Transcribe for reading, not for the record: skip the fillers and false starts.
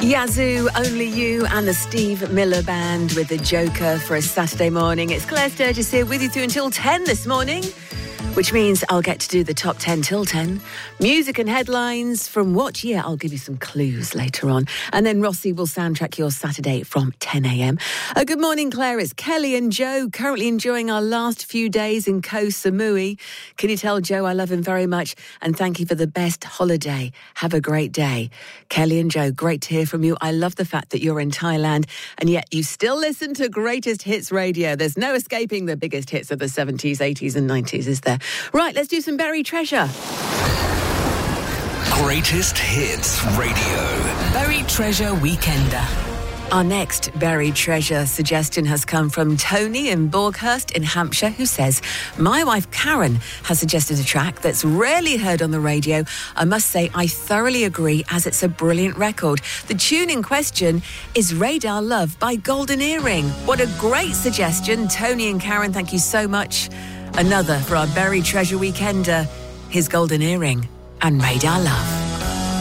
Yazoo, Only You and the Steve Miller Band with the Joker for a Saturday morning. It's Claire Sturgis here with you through until 10 this morning, which means I'll get to do the top 10 till 10. Music and headlines from what year? I'll give you some clues later on. And then Rossi will soundtrack your Saturday from 10 a.m. Good morning, Claire. It's Kelly and Joe, currently enjoying our last few days in Koh Samui. Can you tell Joe I love him very much and thank you for the best holiday? Have a great day. Kelly and Joe, great to hear from you. I love the fact that you're in Thailand and yet you still listen to Greatest Hits Radio. There's no escaping the biggest hits of the 70s, 80s and 90s, is there? Right, let's do some Buried Treasure. Greatest Hits Radio. Buried Treasure Weekender. Our next Buried Treasure suggestion has come from Tony in Borghurst in Hampshire, who says, my wife Karen has suggested a track that's rarely heard on the radio. I must say I thoroughly agree as it's a brilliant record. The tune in question is Radar Love by Golden Earring. What a great suggestion. Tony and Karen, thank you so much. Another for our Buried Treasure Weekender, his Golden Earring and Radar Love.